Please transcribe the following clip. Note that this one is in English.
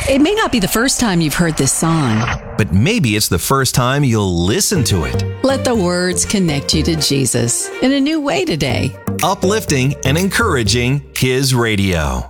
It may not be the first time you've heard this song, but maybe it's the first time you'll listen to it. Let the words connect you to Jesus in a new way today. Uplifting and encouraging His radio.